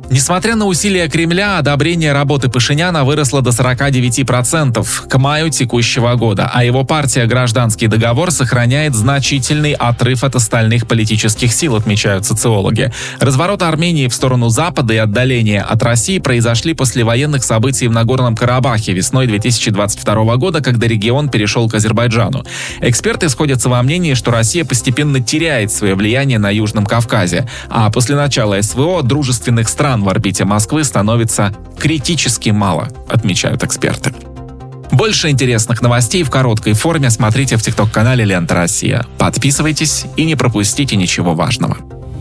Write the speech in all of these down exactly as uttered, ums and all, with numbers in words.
Несмотря на усилия Кремля, одобрение работы Пашиняна выросло до сорок девять процентов к маю текущего года, а его партия «Гражданский договор» сохраняет значительный отрыв от остальных политических сил, отмечают социологи. Разворот Армении в сторону Запада и отдаление от России произошли после военных событий в Нагорном Карабахе весной две тысячи двадцать второго года, когда регион перешел к Азербайджану. Эксперты сходятся во мнении, что Россия постепенно теряет свое влияние на Южном Кавказе, а после начала СВО дружественных стран в орбите Москвы становится критически мало, отмечают эксперты. Больше интересных новостей в короткой форме смотрите в тикток-канале «Лента Россия». Подписывайтесь и не пропустите ничего важного.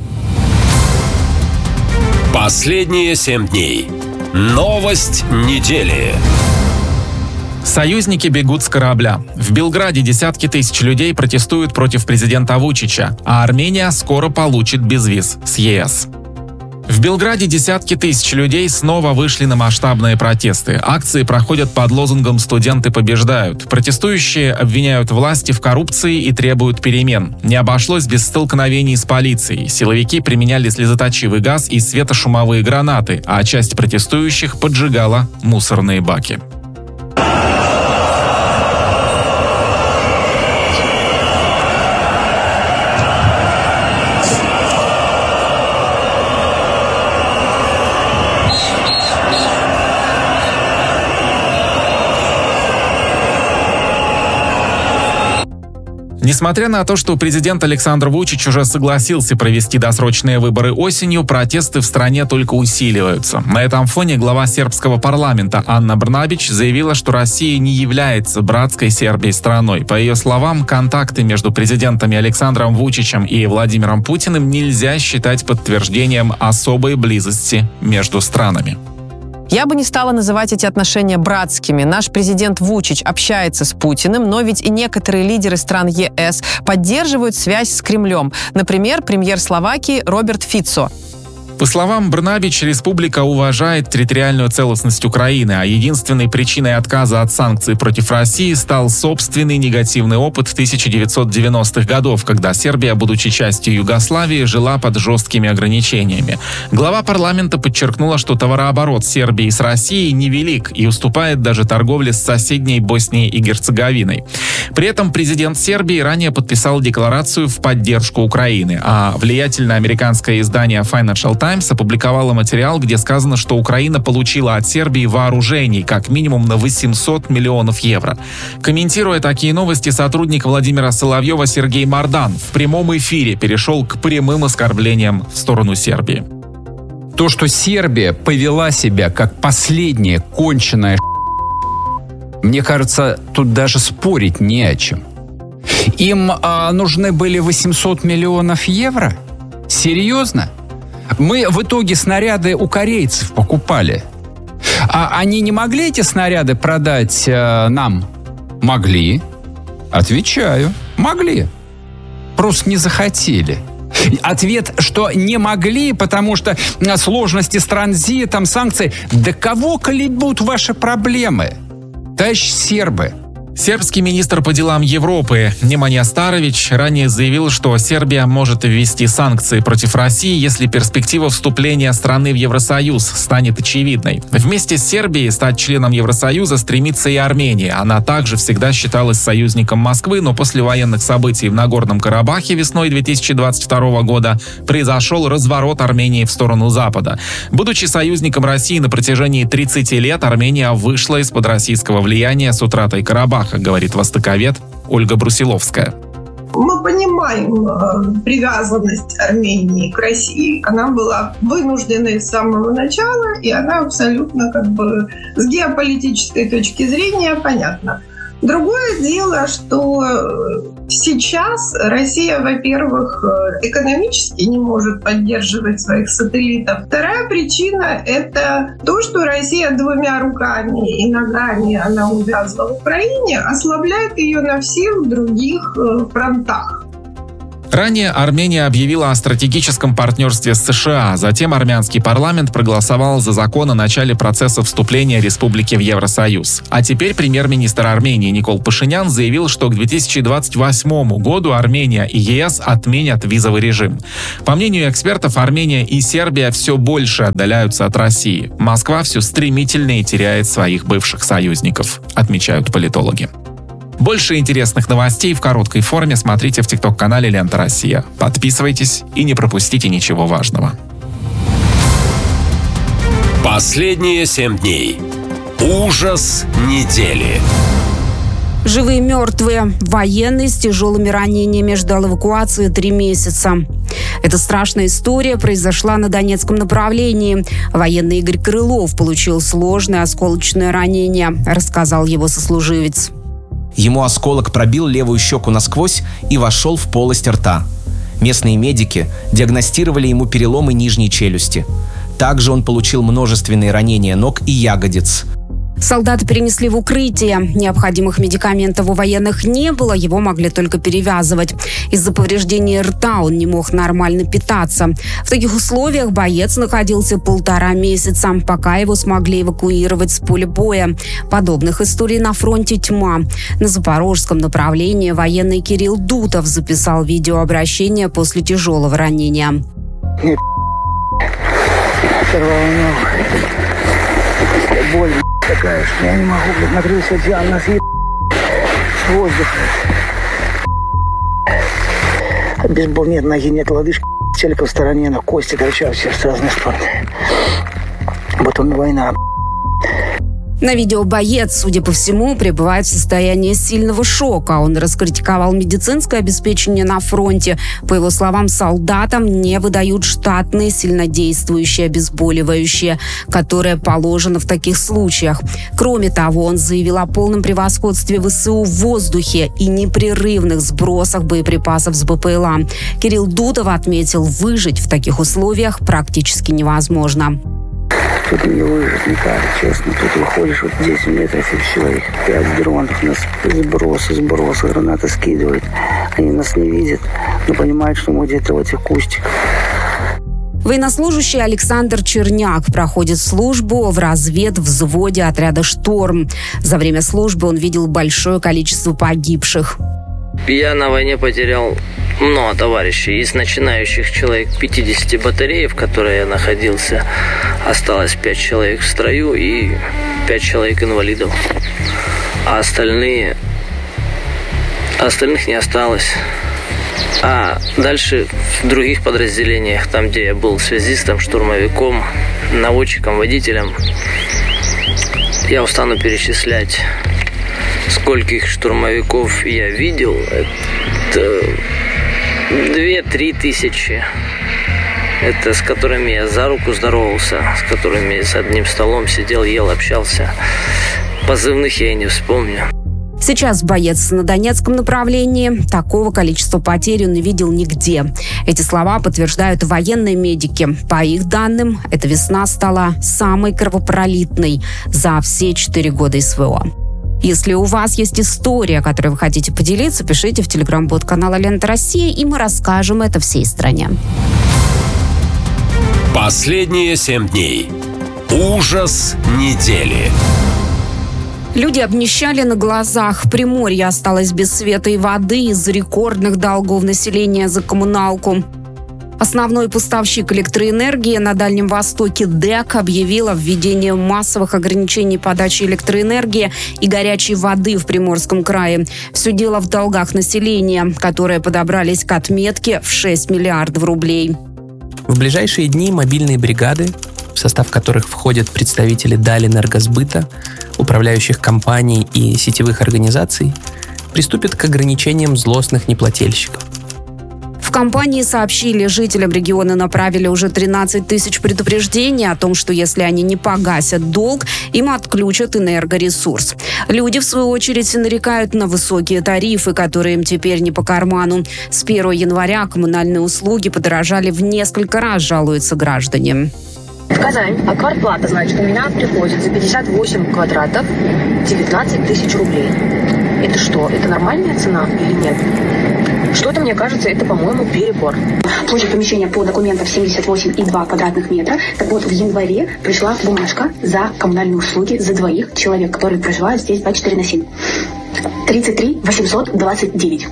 Последние семь дней. Новость недели. Союзники бегут с корабля. В Белграде десятки тысяч людей протестуют против президента Вучича, а Армения скоро получит безвиз с ЕС. В Белграде десятки тысяч людей снова вышли на масштабные протесты. Акции проходят под лозунгом «Студенты побеждают». Протестующие обвиняют власти в коррупции и требуют перемен. Не обошлось без столкновений с полицией. Силовики применяли слезоточивый газ и светошумовые гранаты, а часть протестующих поджигала мусорные баки. Несмотря на то, что президент Александр Вучич уже согласился провести досрочные выборы осенью, протесты в стране только усиливаются. На этом фоне глава сербского парламента Анна Брнабич заявила, что Россия не является братской Сербии страной. По ее словам, контакты между президентами Александром Вучичем и Владимиром Путиным нельзя считать подтверждением особой близости между странами. Я бы не стала называть эти отношения братскими. Наш президент Вучич общается с Путиным, но ведь и некоторые лидеры стран ЕС поддерживают связь с Кремлем. Например, премьер Словакии Роберт Фицо. По словам Брнабич, республика уважает территориальную целостность Украины, а единственной причиной отказа от санкций против России стал собственный негативный опыт тысяча девятьсот девяностых годов, когда Сербия, будучи частью Югославии, жила под жесткими ограничениями. Глава парламента подчеркнула, что товарооборот Сербии с Россией невелик и уступает даже торговле с соседней Боснией и Герцеговиной. При этом президент Сербии ранее подписал декларацию в поддержку Украины, а влиятельное американское издание Financial Times опубликовало материал, где сказано, что Украина получила от Сербии вооружений как минимум на восемьсот миллионов евро. Комментируя такие новости, сотрудник Владимира Соловьева Сергей Мардан в прямом эфире перешел к прямым оскорблениям в сторону Сербии. То, что Сербия повела себя как последняя конченая, мне кажется, тут даже спорить не о чем. Им а, нужны были восемьсот миллионов евро? Серьезно? Мы в итоге снаряды у корейцев покупали. А они не могли эти снаряды продать э, нам? Могли. Отвечаю. Могли. Просто не захотели. Ответ, что не могли, потому что сложности с транзитом, санкции. Да кого колебут ваши проблемы? Товарищ сербы. Сербский министр по делам Европы Немanja Starović ранее заявил, что Сербия может ввести санкции против России, если перспектива вступления страны в Евросоюз станет очевидной. Вместе с Сербией стать членом Евросоюза стремится и Армения. Она также всегда считалась союзником Москвы, но после военных событий в Нагорном Карабахе весной две тысячи двадцать второго года произошел разворот Армении в сторону Запада. Будучи союзником России на протяжении тридцати лет, Армения вышла из-под российского влияния с утратой Карабаха, говорит востоковед Ольга Брусиловская. Мы понимаем э, привязанность Армении к России. Она была вынужденной с самого начала, и она абсолютно как бы с геополитической точки зрения понятна. Другое дело, что сейчас Россия, во-первых, экономически не может поддерживать своих сателлитов. Вторая причина – это то, что Россия двумя руками и ногами, она увязла в Украине, ослабляет ее на всех других фронтах. Ранее Армения объявила о стратегическом партнерстве с США. Затем армянский парламент проголосовал за закон о начале процесса вступления республики в Евросоюз. А теперь премьер-министр Армении Никол Пашинян заявил, что к две тысячи двадцать восьмому году Армения и ЕС отменят визовый режим. По мнению экспертов, Армения и Сербия все больше отдаляются от России. Москва все стремительнее теряет своих бывших союзников, отмечают политологи. Больше интересных новостей в короткой форме смотрите в тикток-канале «Лента Россия». Подписывайтесь и не пропустите ничего важного. Последние семь дней. Ужас недели. Живые мертвые. Военные с тяжелыми ранениями ждал эвакуации три месяца. Эта страшная история произошла на Донецком направлении. Военный Игорь Крылов получил сложное осколочное ранение, рассказал его сослуживец. Ему осколок пробил левую щеку насквозь и вошел в полость рта. Местные медики диагностировали ему переломы нижней челюсти. Также он получил множественные ранения ног и ягодиц. Солдата перенесли в укрытие. Необходимых медикаментов у военных не было, его могли только перевязывать. Из-за повреждения рта он не мог нормально питаться. В таких условиях боец находился полтора месяца, пока его смогли эвакуировать с поля боя. Подобных историй на фронте тьма. На запорожском направлении военный Кирилл Дутов записал видеообращение после тяжелого ранения. Боль такая, что я не могу, блядь, накрылся одеялом, нас еб... с воздуха. Бейсбол нет, ноги нет, лодыжки, телека в стороне, на кости торчат все с разных сторон. Потом война. На видео боец, судя по всему, пребывает в состоянии сильного шока. Он раскритиковал медицинское обеспечение на фронте. По его словам, солдатам не выдают штатные сильнодействующие обезболивающие, которое положено в таких случаях. Кроме того, он заявил о полном превосходстве ВСУ в воздухе и непрерывных сбросах боеприпасов с БПЛА. Кирилл Дутов отметил, выжить в таких условиях практически невозможно. Тут не выжить никак, честно. Тут выходишь вот десять метров и все, их пять дронов, нас сбросы, сбросы, гранаты скидывают. Они нас не видят, но понимают, что мы где-то в этих кустиках. Военнослужащий Александр Черняк проходит службу в разведвзводе отряда «Шторм». За время службы он видел большое количество погибших. Я на войне потерял много товарищей. Из начинающих человек пятьдесят батарей, в которой я находился, осталось пять человек в строю и пять человек инвалидов. А остальные... Остальных не осталось. А дальше в других подразделениях, там, где я был связистом, штурмовиком, наводчиком, водителем, я устану перечислять, скольких штурмовиков я видел. Это две-три тысячи. Это с которыми я за руку здоровался, с которыми с одним столом сидел, ел, общался. Позывных я и не вспомню. Сейчас боец на Донецком направлении. Такого количества потерь он не видел нигде. Эти слова подтверждают военные медики. По их данным, эта весна стала самой кровопролитной за все четыре года СВО. Если у вас есть история, которой вы хотите поделиться, пишите в телеграм-бот канала «Лента Россия», и мы расскажем это всей стране. Последние семь дней. Ужас недели. Люди обнищали на глазах. Приморье осталось без света и воды из-за рекордных долгов населения за коммуналку. Основной поставщик электроэнергии на Дальнем Востоке ДЭК объявила введение массовых ограничений подачи электроэнергии и горячей воды в Приморском крае. Все дело в долгах населения, которые подобрались к отметке в шесть миллиардов рублей. В ближайшие дни мобильные бригады, в состав которых входят представители Дальэнергосбыта, управляющих компаний и сетевых организаций, приступят к ограничениям злостных неплательщиков. В компании сообщили, жителям региона направили уже тринадцать тысяч предупреждений о том, что если они не погасят долг, им отключат энергоресурс. Люди, в свою очередь, нарекают на высокие тарифы, которые им теперь не по карману. С первого января коммунальные услуги подорожали в несколько раз, жалуются граждане. В Казань, а квартплата, значит, у меня приходит за пятьдесят восемь квадратов девятнадцать тысяч рублей. Это что, это нормальная цена или нет? Что-то, мне кажется, это, по-моему, перебор. Площадь помещения по документам семьдесят восемь и два квадратных метра. Так вот, в январе пришла бумажка за коммунальные услуги за двоих человек, которые проживают здесь двадцать четыре на семь. тридцать три восемьсот двадцать девять.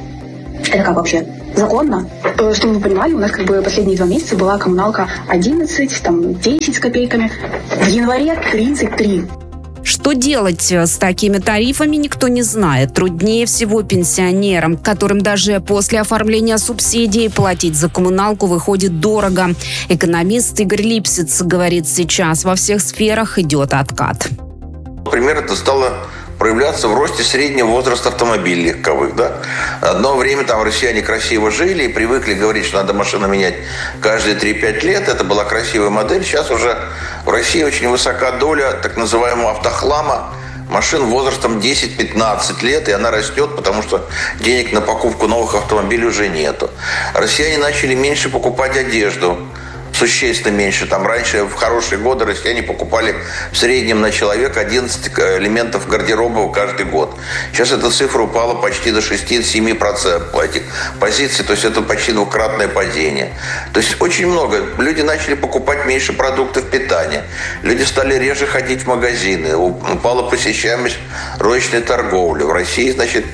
Это как вообще? Законно? Чтобы вы понимали, у нас как бы последние два месяца была коммуналка одиннадцать, там десять с копейками. В январе тридцать три. Что делать с такими тарифами, никто не знает. Труднее всего пенсионерам, которым даже после оформления субсидий платить за коммуналку выходит дорого. Экономист Игорь Липсиц говорит, сейчас во всех сферах идет откат. Например, это стало проявляться в росте среднего возраста автомобилей легковых. Да? Одно время там россияне красиво жили и привыкли говорить, что надо машину менять каждые три-пять лет. Это была красивая модель. Сейчас уже в России очень высока доля так называемого автохлама, машин возрастом десять-пятнадцать лет, и она растет, потому что денег на покупку новых автомобилей уже нету. Россияне начали меньше покупать одежду. Существенно меньше. Там раньше в хорошие годы россияне покупали в среднем на человека одиннадцать элементов гардероба каждый год. Сейчас эта цифра упала почти до шесть-семь процентов этих позиций, то есть это почти двукратное падение. То есть очень много. Люди начали покупать меньше продуктов питания. Люди стали реже ходить в магазины. Упала посещаемость розничной торговли. В России, значит,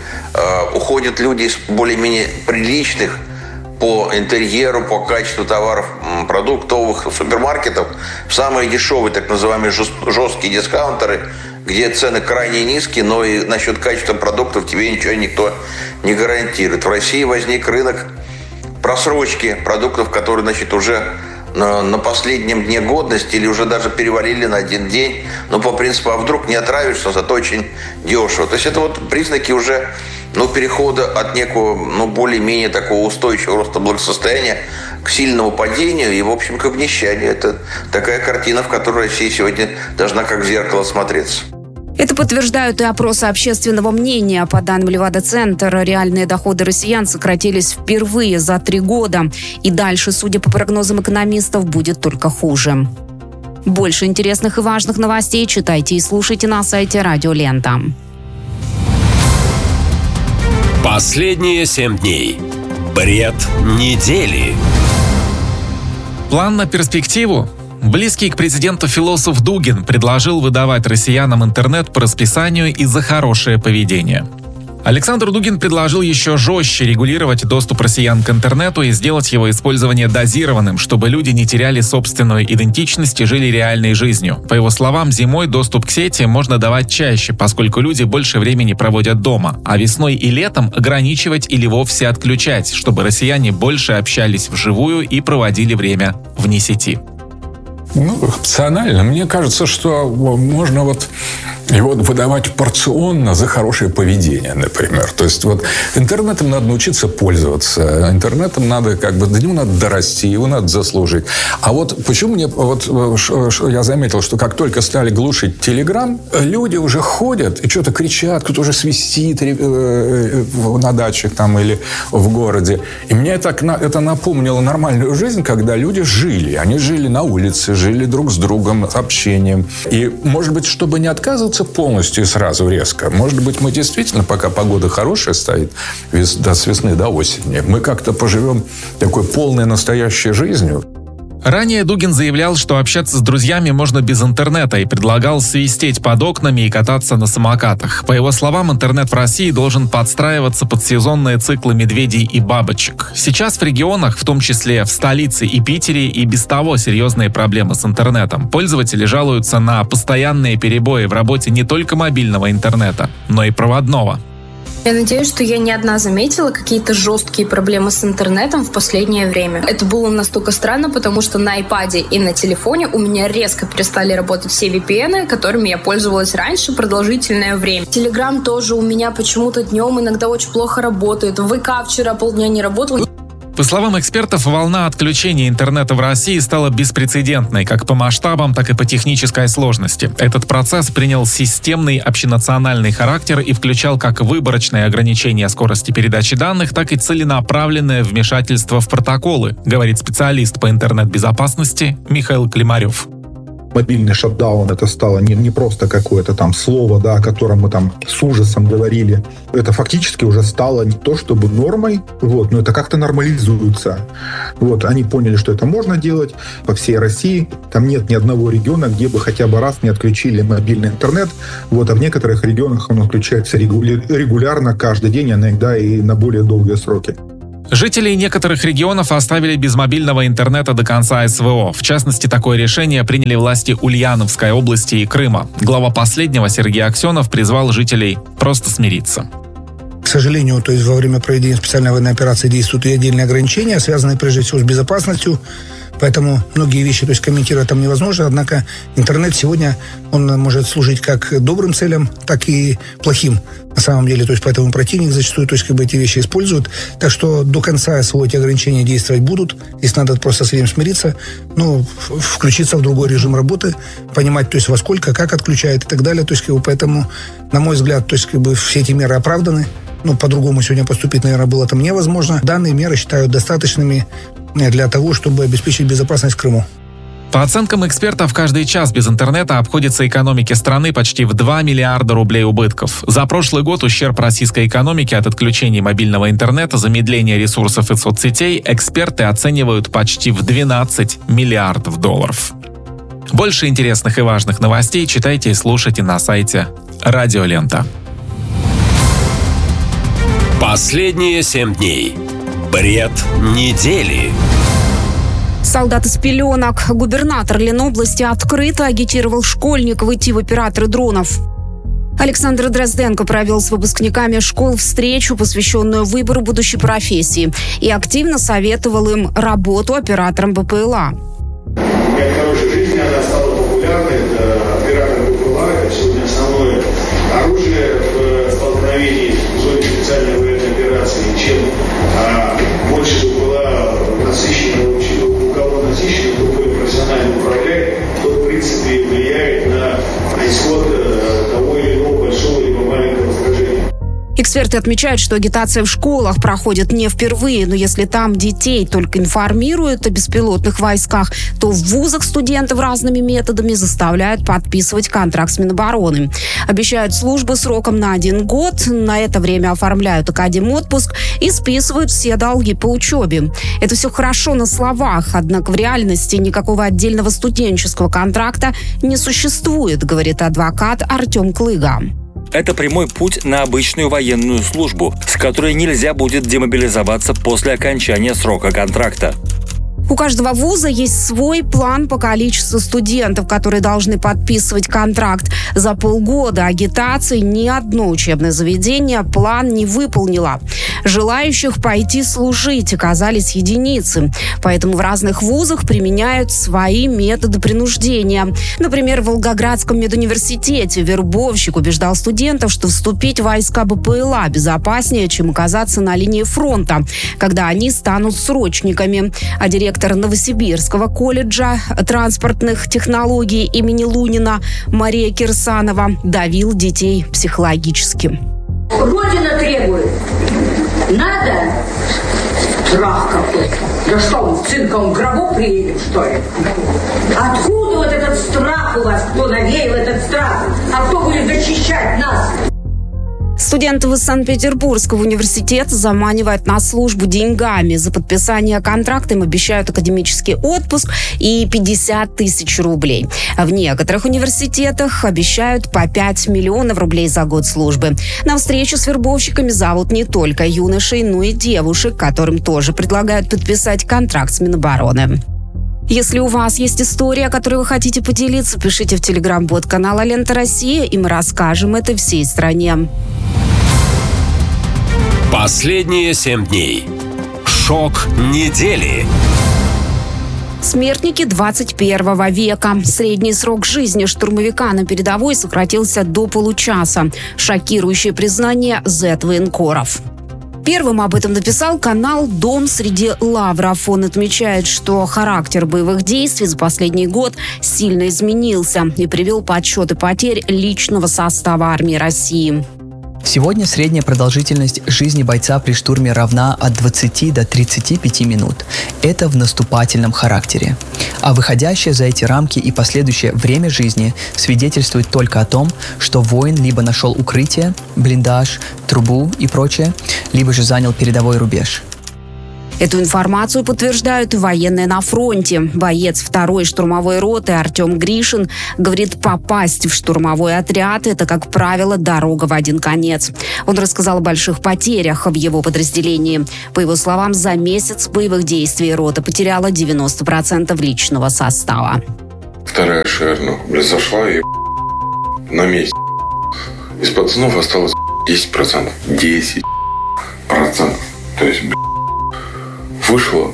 уходят люди из более-менее приличных по интерьеру, по качеству товаров продуктовых супермаркетов в самые дешевые, так называемые жесткие дискаунтеры, где цены крайне низкие, но и насчет качества продуктов тебе ничего никто не гарантирует. В России возник рынок просрочки продуктов, которые, значит, уже на, на последнем дне годности или уже даже перевалили на один день. Но по принципу, а вдруг не отравишься, зато очень дешево. То есть это вот признаки уже ну, перехода от некого, ну, более-менее такого устойчивого роста благосостояния к сильному падению и, в общем, к обнищанию. Это такая картина, в которой Россия сегодня должна как в зеркало смотреться. Это подтверждают и опросы общественного мнения. По данным Левада-центра, реальные доходы россиян сократились впервые за три года. И дальше, судя по прогнозам экономистов, будет только хуже. Больше интересных и важных новостей читайте и слушайте на сайте Радио Лента. Последние семь дней. Бред недели. План на перспективу? Близкий к президенту философ Дугин предложил выдавать россиянам интернет по расписанию и за хорошее поведение. Александр Дугин предложил еще жестче регулировать доступ россиян к интернету и сделать его использование дозированным, чтобы люди не теряли собственную идентичность и жили реальной жизнью. По его словам, зимой доступ к сети можно давать чаще, поскольку люди больше времени проводят дома, а весной и летом ограничивать или вовсе отключать, чтобы россияне больше общались вживую и проводили время вне сети. Ну, опционально. Мне кажется, что можно вот его выдавать порционно за хорошее поведение, например. То есть вот интернетом надо научиться пользоваться, интернетом надо как бы до него надо дорасти, его надо заслужить. А вот почему мне вот я заметил, что как только стали глушить Телеграм, люди уже ходят и что-то кричат, кто-то уже свистит на дачах там или в городе. И мне это, это напомнило нормальную жизнь, когда люди жили. Они жили на улице, жили друг с другом, с общением. И, может быть, чтобы не отказываться полностью и сразу резко, может быть, мы действительно, пока погода хорошая стоит, с весны до осени, мы как-то поживем такой полной настоящей жизнью. Ранее Дугин заявлял, что общаться с друзьями можно без интернета и предлагал свистеть под окнами и кататься на самокатах. По его словам, интернет в России должен подстраиваться под сезонные циклы медведей и бабочек. Сейчас в регионах, в том числе в столице и Питере, и без того серьезные проблемы с интернетом. Пользователи жалуются на постоянные перебои в работе не только мобильного интернета, но и проводного. Я надеюсь, что я не одна заметила какие-то жесткие проблемы с интернетом в последнее время. Это было настолько странно, потому что на iPad и на телефоне у меня резко перестали работать все ви пи эн, которыми я пользовалась раньше продолжительное время. Telegram тоже у меня почему-то днем иногда очень плохо работает. вэ ка вчера полдня не работал. По словам экспертов, волна отключения интернета в России стала беспрецедентной как по масштабам, так и по технической сложности. Этот процесс принял системный общенациональный характер и включал как выборочное ограничение скорости передачи данных, так и целенаправленное вмешательство в протоколы, говорит специалист по интернет-безопасности Михаил Климарев. мобильный шатдаун это стало не, не просто какое-то там слово, да, о котором мы там с ужасом говорили. Это фактически уже стало не то чтобы нормой, вот, но это как-то нормализуется. Вот, они поняли, что это можно делать по всей России. Там нет ни одного региона, где бы хотя бы раз не отключили мобильный интернет. Вот, а в некоторых регионах он отключается регулярно, каждый день, а иногда и на более долгие сроки. Жителей некоторых регионов оставили без мобильного интернета до конца СВО. В частности, такое решение приняли власти Ульяновской области и Крыма. Глава последнего, Сергей Аксенов, призвал жителей просто смириться. К сожалению, то есть во время проведения специальной военной операции действуют и отдельные ограничения, связанные прежде всего с безопасностью. Поэтому многие вещи, то есть комментировать там невозможно. Однако интернет сегодня, он может служить как добрым целям, так и плохим на самом деле. То есть поэтому противник зачастую, то есть как бы эти вещи использует. Так что до конца СВО эти ограничения действовать будут. Здесь надо просто с этим смириться. Ну, включиться в другой режим работы, понимать, то есть во сколько, как отключает и так далее. То есть как бы поэтому, на мой взгляд, то есть как бы все эти меры оправданы. Ну, по-другому сегодня поступить, наверное, было там невозможно. Данные меры считают достаточными для того, чтобы обеспечить безопасность в Крыму. По оценкам экспертов, каждый час без интернета обходится экономике страны почти в два миллиарда рублей убытков. За прошлый год ущерб российской экономике от отключения мобильного интернета, замедления ресурсов и соцсетей эксперты оценивают почти в двенадцать миллиардов долларов. Больше интересных и важных новостей читайте и слушайте на сайте Радио Лента. Последние семь дней. Бред недели. Солдат из пеленок. Губернатор Ленобласти открыто агитировал школьников идти в операторы дронов. Александр Дрозденко провел с выпускниками школ встречу, посвященную выбору будущей профессии, и активно советовал им работу оператором БПЛА. Для хорошей жизни она стала популярной. Это оператор БПЛА, это сегодня основное оружие в столкновении в зоне специальной военной операции. Чем а, больше БПЛА насыщенного, у кого насыщенного, кто более профессионально управляет, то в принципе влияет на исход а, того или иного большого либо маленького сражения. Эксперты отмечают, что агитация в школах проходит не впервые, но если там детей только информируют о беспилотных войсках, то в вузах студентов разными методами заставляют подписывать контракт с Минобороны. Обещают службы сроком на один год, на это время оформляют академотпуск и списывают все долги по учебе. Это все хорошо на словах, однако в реальности никакого отдельного студенческого контракта не существует, говорит адвокат Артем Клыга. Это прямой путь на обычную военную службу, с которой нельзя будет демобилизоваться после окончания срока контракта. У каждого вуза есть свой план по количеству студентов, которые должны подписывать контракт. За полгода агитации ни одно учебное заведение план не выполнило. Желающих пойти служить оказались единицы. Поэтому в разных вузах применяют свои методы принуждения. Например, в Волгоградском медуниверситете вербовщик убеждал студентов, что вступить в войска БПЛА безопаснее, чем оказаться на линии фронта, когда они станут срочниками. А директор Новосибирского колледжа транспортных технологий имени Лунина Мария Кирсанова давил детей психологически. Родина требует. Надо? Страх какой. Да что, он в цинковом гробу приедет, что ли? Откуда вот этот страх у вас? Кто навеял этот страх? А кто будет защищать нас? Студентов из Санкт-Петербургского университета заманивают на службу деньгами. За подписание контракта им обещают академический отпуск и пятьдесят тысяч рублей. В некоторых университетах обещают по пять миллионов рублей за год службы. На встречу с вербовщиками зовут не только юношей, но и девушек, которым тоже предлагают подписать контракт с Минобороны. Если у вас есть история, которой вы хотите поделиться, пишите в телеграм-бот канала «Лента Россия», и мы расскажем это всей стране. Последние семь дней. Шок недели. Смертники двадцать первого века. Средний срок жизни штурмовика на передовой сократился до получаса. Шокирующее признание зет-военкоров. Первым об этом написал канал «Дом среди лавров». Он отмечает, что характер боевых действий за последний год сильно изменился и привел подсчеты потерь личного состава армии России. Сегодня средняя продолжительность жизни бойца при штурме равна от двадцати до тридцати пяти минут. Это в наступательном характере. А выходящее за эти рамки и последующее время жизни свидетельствует только о том, что воин либо нашел укрытие, блиндаж, трубу и прочее, либо же занял передовой рубеж. Эту информацию подтверждают военные на фронте. Боец второй штурмовой роты Артем Гришин говорит, попасть в штурмовой отряд – это, как правило, дорога в один конец. Он рассказал о больших потерях в его подразделении. По его словам, за месяц боевых действий рота потеряла девяносто процентов личного состава. Вторая шерна, блядь, зашла и на месте. Из пацанов осталось десять процентов. десять процентов. То есть, блядь, вышло.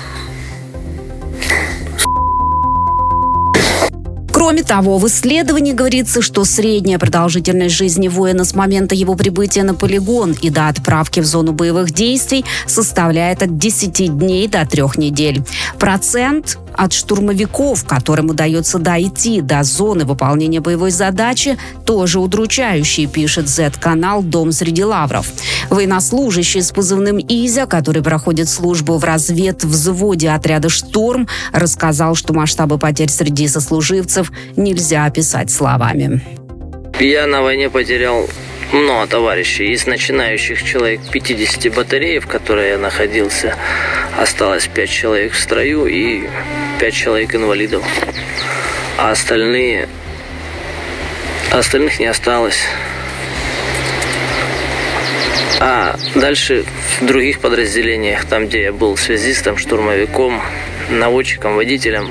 Кроме того, в исследовании говорится, что средняя продолжительность жизни воина с момента его прибытия на полигон и до отправки в зону боевых действий составляет от десяти дней до трех недель. Процент от штурмовиков, которым удается дойти до зоны выполнения боевой задачи, тоже удручающий, пишет зет-канал «Дом среди лавров». Военнослужащий с позывным «Изя», который проходит службу в разведвзводе отряда «Шторм», рассказал, что масштабы потерь среди сослуживцев нельзя описать словами. Я на войне потерял много товарищей. Из начинающих человек пятидесяти батарей, в которой я находился, осталось пять человек в строю и пять человек инвалидов. А остальные... Остальных не осталось. А дальше в других подразделениях, там, где я был связистом, штурмовиком, наводчиком, водителем,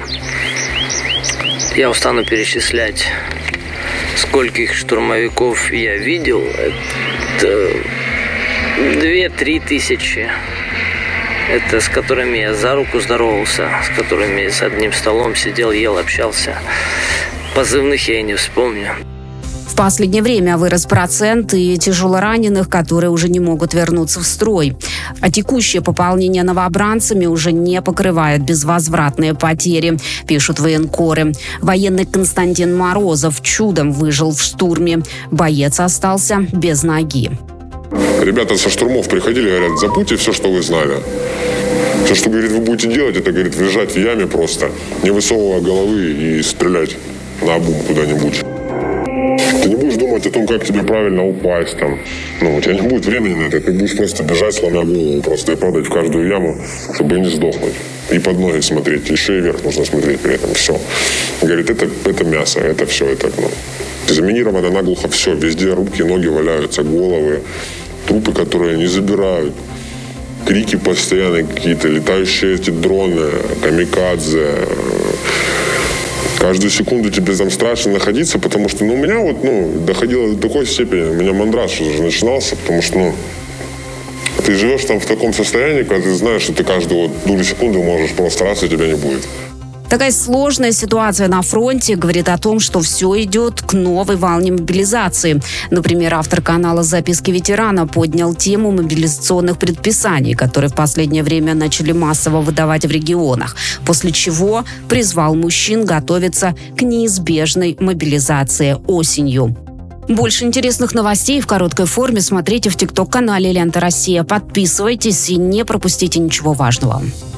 я устану перечислять, скольких штурмовиков я видел. Это две-три тысячи. Это с которыми я за руку здоровался, с которыми с одним столом сидел, ел, общался. Позывных я и не вспомню. В последнее время вырос процент и тяжелораненых, которые уже не могут вернуться в строй. А текущее пополнение новобранцами уже не покрывает безвозвратные потери, пишут военкоры. Военный Константин Морозов чудом выжил в штурме. Боец остался без ноги. Ребята со штурмов приходили, говорят, забудьте все, что вы знали. Все, что, говорит, вы будете делать, это, говорит, лежать в яме просто, не высовывая головы и стрелять наобум куда-нибудь. Ты не будешь думать о том, как тебе правильно упасть там. Ну, у тебя не будет времени на это. Ты будешь просто бежать, сломя голову, просто и падать в каждую яму, чтобы не сдохнуть. И под ноги смотреть, еще и вверх нужно смотреть при этом. Все. Говорит, это, это мясо, это все, это, ну, заминировано наглухо все. Везде руки, ноги валяются, головы, трупы, которые не забирают. Крики постоянные какие-то, летающие эти дроны, камикадзе. Каждую секунду тебе там страшно находиться, потому что, ну, у меня вот, ну, доходило до такой степени, у меня мандраж уже начинался, потому что, ну, ты живешь там в таком состоянии, когда ты знаешь, что ты каждую вот долю секунды можешь просто раз, и тебя не будет. Такая сложная ситуация на фронте говорит о том, что все идет к новой волне мобилизации. Например, автор канала «Записки ветерана» поднял тему мобилизационных предписаний, которые в последнее время начали массово выдавать в регионах, после чего призвал мужчин готовиться к неизбежной мобилизации осенью. Больше интересных новостей в короткой форме смотрите в тикток-канале «Лента Россия». Подписывайтесь и не пропустите ничего важного.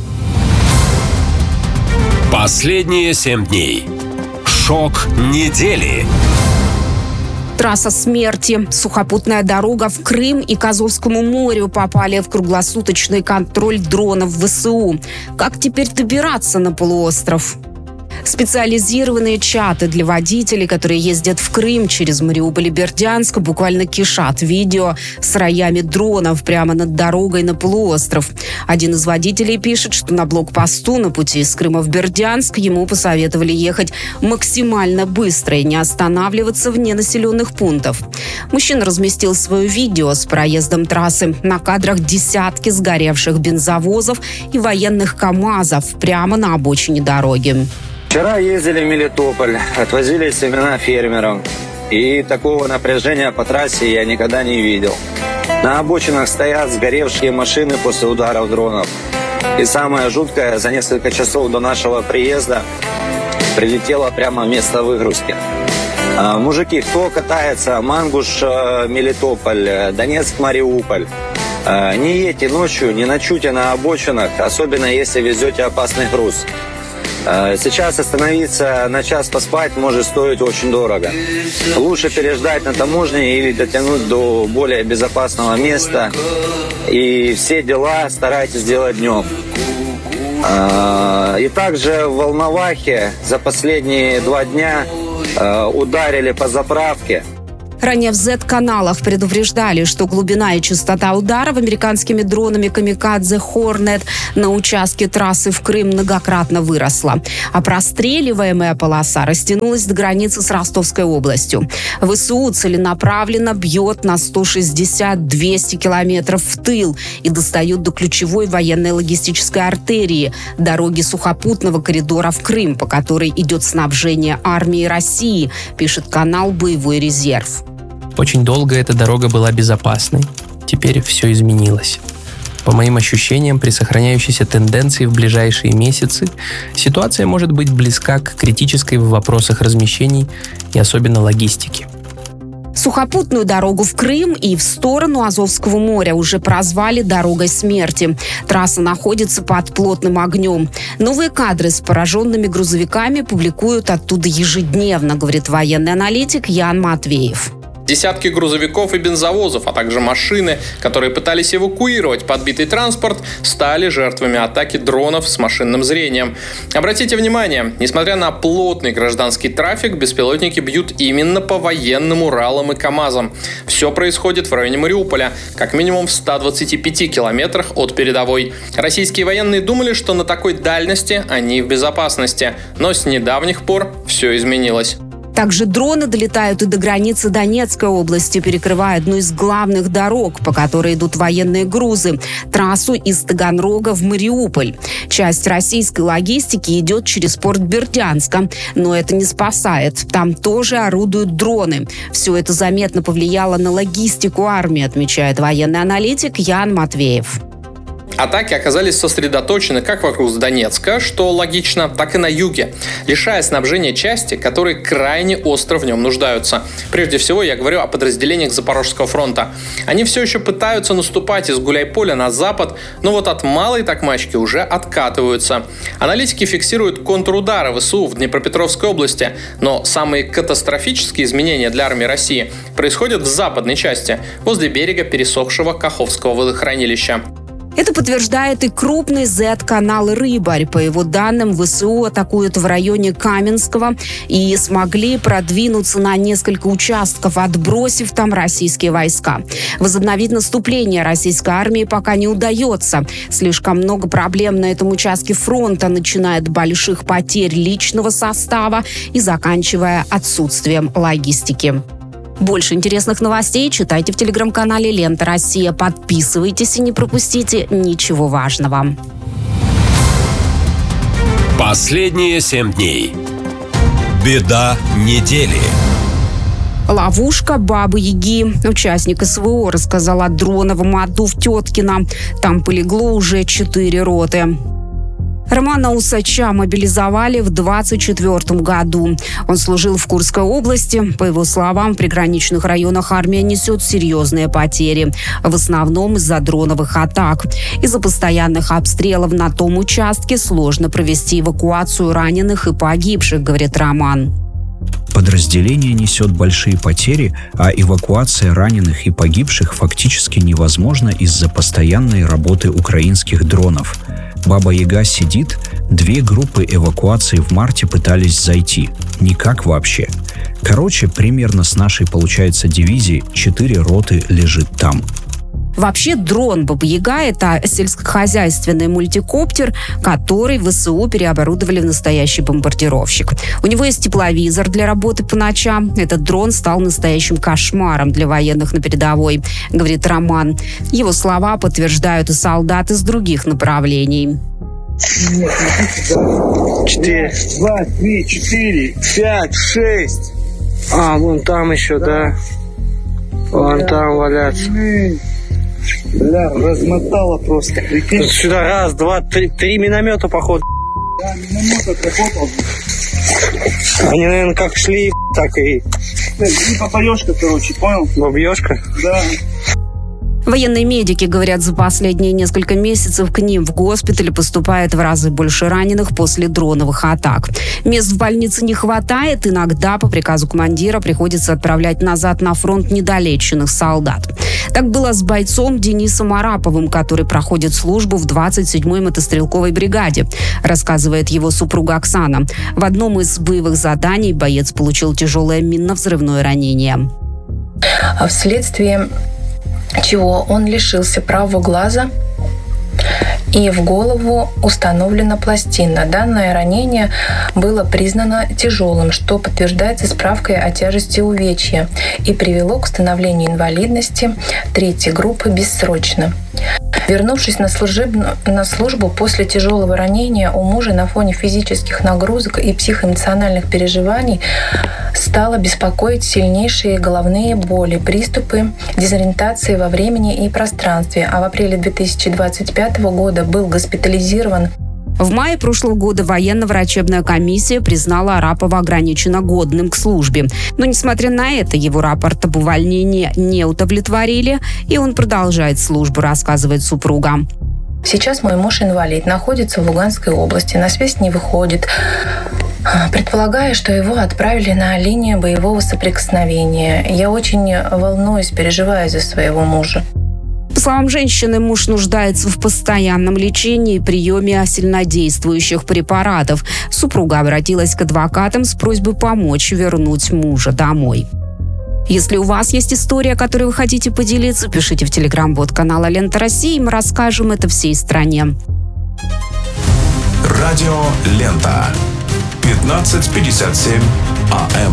Последние семь дней. Шок недели. Трасса смерти, сухопутная дорога в Крым и к Азовскому морю попали в круглосуточный контроль дронов ВСУ. Как теперь добираться на полуостров? Специализированные чаты для водителей, которые ездят в Крым через Мариуполь и Бердянск, буквально кишат видео с роями дронов прямо над дорогой на полуостров. Один из водителей пишет, что на блокпосту на пути из Крыма в Бердянск ему посоветовали ехать максимально быстро и не останавливаться вне населенных пунктов. Мужчина разместил свое видео с проездом трассы. На кадрах десятки сгоревших бензовозов и военных КАМАЗов прямо на обочине дороги. Вчера ездили в Мелитополь, отвозили семена фермерам. И такого напряжения по трассе я никогда не видел. На обочинах стоят сгоревшие машины после ударов дронов. И самое жуткое, за несколько часов до нашего приезда прилетело прямо место выгрузки. Мужики, кто катается Мангуш-Мелитополь, Донецк-Мариуполь, не едьте ночью, не ночуйте на обочинах, особенно если везете опасный груз. Сейчас остановиться на час поспать может стоить очень дорого. Лучше переждать на таможне или дотянуть до более безопасного места. И все дела старайтесь делать днем. И также в Волновахе за последние два дня ударили по заправке. Ранее в зет-каналах предупреждали, что глубина и частота ударов американскими дронами «Камикадзе Хорнет» на участке трассы в Крым многократно выросла. А простреливаемая полоса растянулась до границы с Ростовской областью. ВСУ целенаправленно бьет на сто шестьдесят - двести километров в тыл и достает до ключевой военной логистической артерии – дороги сухопутного коридора в Крым, по которой идет снабжение армии России, пишет канал «Боевой резерв». Очень долго эта дорога была безопасной. Теперь все изменилось. По моим ощущениям, при сохраняющейся тенденции в ближайшие месяцы ситуация может быть близка к критической в вопросах размещений и особенно логистики. Сухопутную дорогу в Крым и в сторону Азовского моря уже прозвали «дорогой смерти». Трасса находится под плотным огнем. Новые кадры с пораженными грузовиками публикуют оттуда ежедневно, говорит военный аналитик Ян Матвеев. Десятки грузовиков и бензовозов, а также машины, которые пытались эвакуировать подбитый транспорт, стали жертвами атаки дронов с машинным зрением. Обратите внимание, несмотря на плотный гражданский трафик, беспилотники бьют именно по военным Уралам и КАМАЗам. Все происходит в районе Мариуполя, как минимум в ста двадцати пяти километрах от передовой. Российские военные думали, что на такой дальности они в безопасности, но с недавних пор все изменилось. Также дроны долетают и до границы Донецкой области, перекрывая одну из главных дорог, по которой идут военные грузы – трассу из Таганрога в Мариуполь. Часть российской логистики идет через порт Бердянска, но это не спасает. Там тоже орудуют дроны. Все это заметно повлияло на логистику армии, отмечает военный аналитик Ян Матвеев. Атаки оказались сосредоточены как вокруг Донецка, что логично, так и на юге, лишая снабжения части, которые крайне остро в нем нуждаются. Прежде всего, я говорю о подразделениях Запорожского фронта. Они все еще пытаются наступать из Гуляйполя на запад, но вот от Малой Токмачки уже откатываются. Аналитики фиксируют контрудары ВСУ в Днепропетровской области, но самые катастрофические изменения для армии России происходят в западной части, возле берега пересохшего Каховского водохранилища. Это подтверждает и крупный зет-канал «Рыбарь». По его данным, ВСУ атакуют в районе Каменского и смогли продвинуться на несколько участков, отбросив там российские войска. Возобновить наступление российской армии пока не удается. Слишком много проблем на этом участке фронта, начиная от больших потерь личного состава и заканчивая отсутствием логистики. Больше интересных новостей читайте в телеграм-канале «Лента Россия». Подписывайтесь и не пропустите ничего важного. Последние семь дней. Беда недели. Ловушка Бабы-Яги. Участник СВО рассказал о дроновом аду в Теткино. Там полегло уже четыре роты. Романа Усача мобилизовали в двадцать четвёртом году. Он служил в Курской области. По его словам, в приграничных районах армия несет серьезные потери. В основном из-за дроновых атак. Из-за постоянных обстрелов на том участке сложно провести эвакуацию раненых и погибших, говорит Роман. Подразделение несет большие потери, а эвакуация раненых и погибших фактически невозможна из-за постоянной работы украинских дронов. Баба-Яга сидит, две группы эвакуации в марте пытались зайти. Никак вообще. Короче, примерно с нашей, получается, дивизии четыре роты лежит там. Вообще дрон Баба-Яга – это сельскохозяйственный мультикоптер, который ВСУ переоборудовали в настоящий бомбардировщик. У него есть тепловизор для работы по ночам. Этот дрон стал настоящим кошмаром для военных на передовой, говорит Роман. Его слова подтверждают и солдаты с других направлений. Четыре, два, три, четыре, пять, шесть. А, вон там еще, да. Вон там валяться. Бля, размотало просто. Прикинь. Сюда раз, два, три, три миномета, походу. Да, миномет отработал. Они, наверное, как шли, так и... И попадешка, короче, понял? Бабьешка? Да. Военные медики говорят, за последние несколько месяцев к ним в госпитале поступает в разы больше раненых после дроновых атак. Мест в больнице не хватает, иногда по приказу командира приходится отправлять назад на фронт недолеченных солдат. Так было с бойцом Денисом Араповым, который проходит службу в двадцать седьмой мотострелковой бригаде, рассказывает его супруга Оксана. В одном из боевых заданий боец получил тяжелое минно-взрывное ранение. А вследствие чего он лишился правого глаза, и в голову установлена пластина. Данное ранение было признано тяжелым, что подтверждается справкой о тяжести увечья и привело к становлению инвалидности третьей группы бессрочно. Вернувшись на, служебную, на службу после тяжелого ранения, у мужа на фоне физических нагрузок и психоэмоциональных переживаний стало беспокоить сильнейшие головные боли, приступы дезориентации во времени и пространстве, а в апреле две тысячи двадцать пятого года был госпитализирован. В мае прошлого года военно-врачебная комиссия признала Арапова ограниченно годным к службе. Но, несмотря на это, его рапорт об увольнении не удовлетворили, и он продолжает службу, рассказывает супруга. Сейчас мой муж инвалид, находится в Луганской области, на связь не выходит, предполагая, что его отправили на линию боевого соприкосновения. Я очень волнуюсь, переживаю за своего мужа. По словам женщины, муж нуждается в постоянном лечении и приеме сильнодействующих препаратов. Супруга обратилась к адвокатам с просьбой помочь вернуть мужа домой. Если у вас есть история, которой вы хотите поделиться, пишите в телеграм-бот канала «Лента России», мы расскажем это всей стране. Радио «Лента». пятнадцать пятьдесят семь АМ.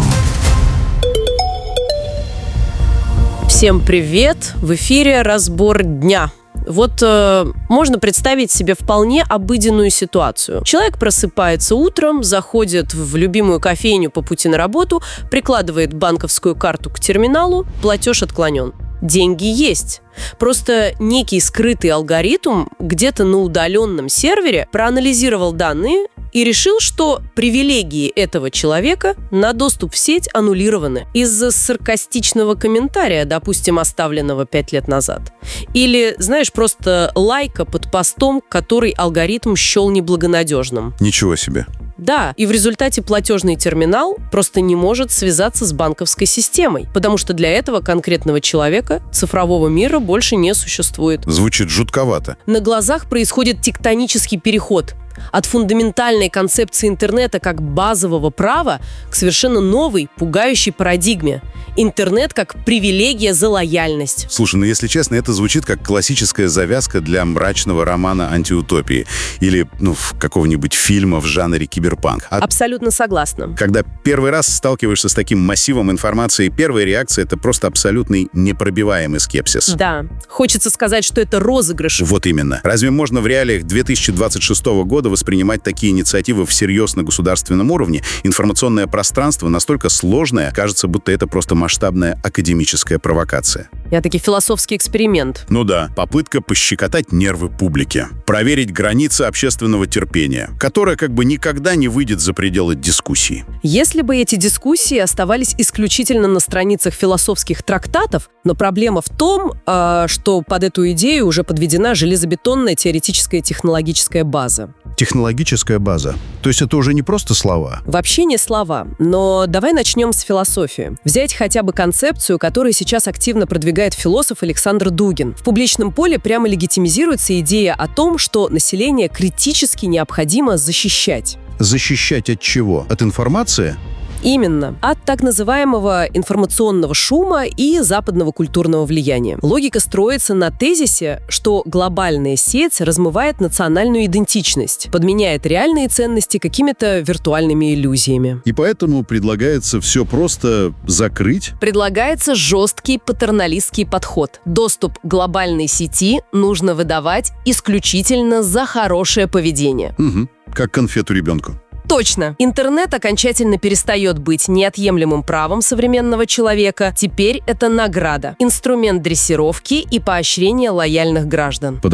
Всем привет! В эфире разбор дня. Вот э, можно представить себе вполне обыденную ситуацию. Человек просыпается утром, заходит в любимую кофейню по пути на работу, прикладывает банковскую карту к терминалу, платеж отклонен. Деньги есть. Просто некий скрытый алгоритм где-то на удаленном сервере проанализировал данные и решил, что привилегии этого человека на доступ в сеть аннулированы из-за саркастичного комментария, допустим, оставленного пять лет назад. Или, знаешь, просто лайка под постом, который алгоритм счел неблагонадежным. Ничего себе. Да, и в результате платежный терминал просто не может связаться с банковской системой, потому что для этого конкретного человека цифрового мира больше не существует. Звучит жутковато. На глазах происходит тектонический переход от фундаментальной концепции интернета как базового права к совершенно новой, пугающей парадигме. Интернет как привилегия за лояльность. Слушай, ну если честно, это звучит как классическая завязка для мрачного романа антиутопии или ну, какого-нибудь фильма в жанре киберпанк. А Абсолютно согласна. когда первый раз сталкиваешься с таким массивом информации, первая реакция — это просто абсолютный непробиваемый скепсис. Да, хочется сказать, что это розыгрыш. Вот именно. Разве можно в реалиях две тысячи двадцать шестого года воспринимать такие инициативы всерьез на государственном уровне? Информационное пространство настолько сложное, кажется, будто это просто масштабная академическая провокация. Я таки философский эксперимент. Ну да, попытка пощекотать нервы публики, проверить границы общественного терпения, которое как бы никогда не выйдет за пределы дискуссии. Если бы эти дискуссии оставались исключительно на страницах философских трактатов, но проблема в том, э, что под эту идею уже подведена железобетонная теоретическая и технологическая база. Технологическая база. То есть это уже не просто слова? Вообще не слова. Но давай начнем с философии. Взять хотя бы концепцию, которую сейчас активно продвигает философ Александр Дугин. В публичном поле прямо легитимизируется идея о том, что население критически необходимо защищать. Защищать от чего? От информации? Именно. От так называемого информационного шума и западного культурного влияния. Логика строится на тезисе, что глобальная сеть размывает национальную идентичность, подменяет реальные ценности какими-то виртуальными иллюзиями. И поэтому предлагается все просто закрыть? Предлагается жесткий патерналистский подход. Доступ к глобальной сети нужно выдавать исключительно за хорошее поведение. Угу. Как конфету ребенку. Точно. Интернет окончательно перестает быть неотъемлемым правом современного человека. Теперь это награда, инструмент дрессировки и поощрения лояльных граждан. Подожди,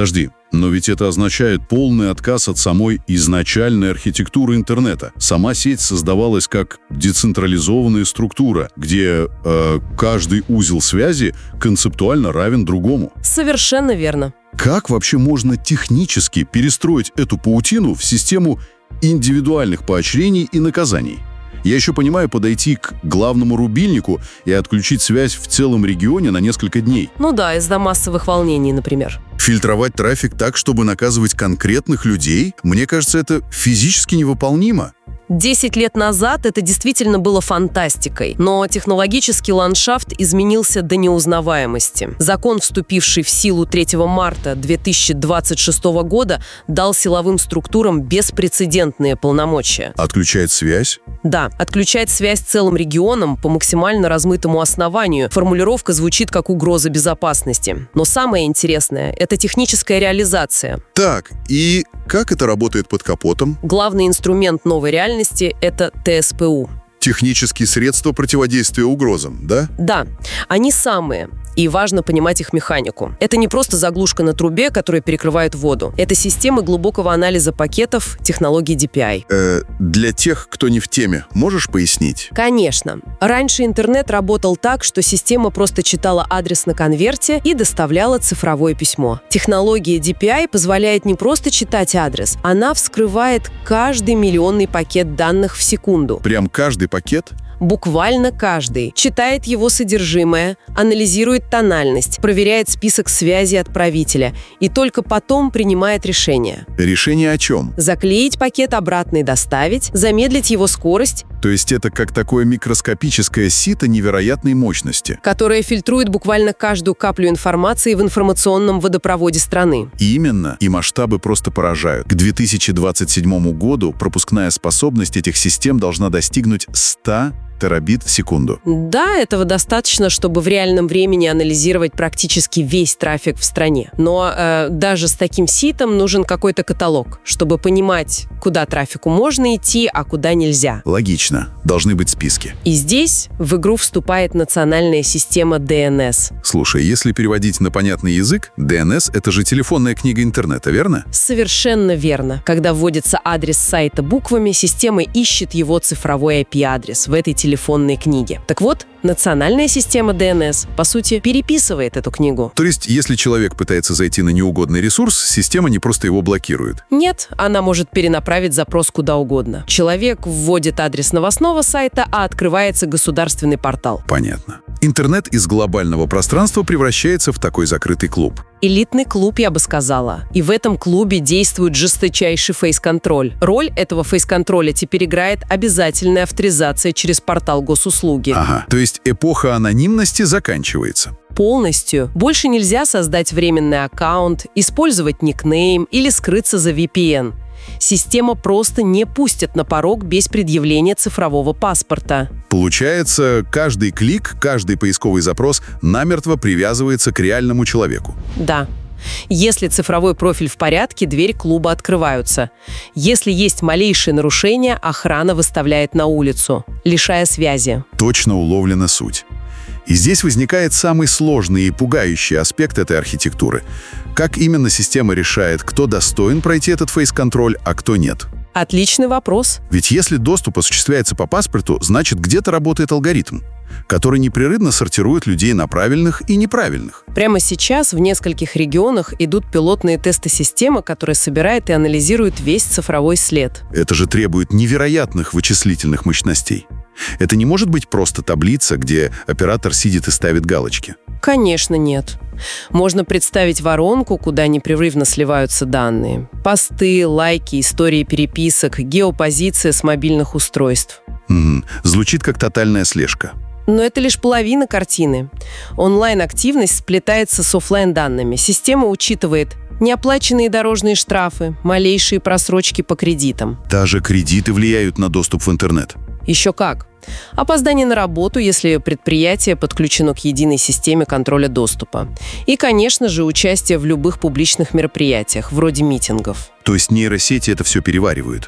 Но ведь это означает полный отказ от самой изначальной архитектуры интернета. Сама сеть создавалась как децентрализованная структура, где э, каждый узел связи концептуально равен другому. Совершенно верно. Как вообще можно технически перестроить эту паутину в систему индивидуальных поощрений и наказаний? Я еще понимаю подойти к главному рубильнику и отключить связь в целом регионе на несколько дней. Ну да, из-за массовых волнений, например. Фильтровать трафик так, чтобы наказывать конкретных людей, мне кажется, это физически невыполнимо. Десять лет назад это действительно было фантастикой, но технологический ландшафт изменился до неузнаваемости. Закон, вступивший в силу третьего марта две тысячи двадцать шестого года, дал силовым структурам беспрецедентные полномочия. Отключает связь? Да, отключать связь целым регионам по максимально размытому основанию. Формулировка звучит как угроза безопасности. Но самое интересное – это техническая реализация. Так, и как это работает под капотом? Главный инструмент новой реальности – это Т С П У. Технические средства противодействия угрозам, да? Да, они самые. И важно понимать их механику. Это не просто заглушка на трубе, которая перекрывает воду. Это система глубокого анализа пакетов технологии Ди Пи Ай. Э, для тех, кто не в теме, можешь пояснить? Конечно. Раньше интернет работал так, что система просто читала адрес на конверте и доставляла цифровое письмо. Технология Ди Пи Ай позволяет не просто читать адрес, она вскрывает каждый миллионный пакет данных в секунду. Прям каждый пакет? Буквально каждый. Читает его содержимое, анализирует тональность, проверяет список связи отправителя и только потом принимает решение. Решение о чем? Заклеить пакет обратно и доставить, замедлить его скорость. То есть это как такое микроскопическое сито невероятной мощности, которое фильтрует буквально каждую каплю информации в информационном водопроводе страны. Именно. И масштабы просто поражают. К две тысячи двадцать седьмому году пропускная способность этих систем должна достигнуть ста терабит в секунду. Да, этого достаточно, чтобы в реальном времени анализировать практически весь трафик в стране. Но э, даже с таким ситом нужен какой-то каталог, чтобы понимать, куда трафику можно идти, а куда нельзя. Логично. Должны быть списки. И здесь в игру вступает национальная система Д Н С. Слушай, если переводить на понятный язык, Д Н С — это же телефонная книга интернета, верно? Совершенно верно. Когда вводится адрес сайта буквами, система ищет его цифровой ай пи-адрес в этой телефонной телефонной книги. Так вот, национальная система Д Н С, по сути, переписывает эту книгу. То есть, если человек пытается зайти на неугодный ресурс, система не просто его блокирует? Нет, она может перенаправить запрос куда угодно. Человек вводит адрес новостного сайта, а открывается государственный портал. Понятно. Интернет из глобального пространства превращается в такой закрытый клуб. Элитный клуб, я бы сказала. И в этом клубе действует жесточайший фейс-контроль. Роль этого фейс-контроля теперь играет обязательная авторизация через портал госуслуги. Ага, то есть эпоха анонимности заканчивается. Полностью. Больше нельзя создать временный аккаунт, использовать никнейм или скрыться за ви пи эн. Система просто не пустит на порог без предъявления цифрового паспорта. Получается, каждый клик, каждый поисковый запрос намертво привязывается к реальному человеку. Да. Если цифровой профиль в порядке, двери клуба открываются. Если есть малейшее нарушение, охрана выставляет на улицу, лишая связи. Точно уловлена суть. И здесь возникает самый сложный и пугающий аспект этой архитектуры. Как именно система решает, кто достоин пройти этот фейс-контроль, а кто нет? Отличный вопрос. Ведь если доступ осуществляется по паспорту, значит, где-то работает алгоритм, который непрерывно сортирует людей на правильных и неправильных. Прямо сейчас в нескольких регионах идут пилотные тесты системы, которая собирает и анализирует весь цифровой след. Это же требует невероятных вычислительных мощностей. Это не может быть просто таблица, где оператор сидит и ставит галочки. Конечно, нет. Можно представить воронку, куда непрерывно сливаются данные. Посты, лайки, истории переписок, геопозиция с мобильных устройств. Угу. Звучит как тотальная слежка. Но это лишь половина картины. Онлайн-активность сплетается с офлайн-данными. Система учитывает неоплаченные дорожные штрафы, малейшие просрочки по кредитам. Даже кредиты влияют на доступ в интернет. Еще как. Опоздание на работу, если предприятие подключено к единой системе контроля доступа. И, конечно же, участие в любых публичных мероприятиях, вроде митингов. То есть нейросети это все переваривают?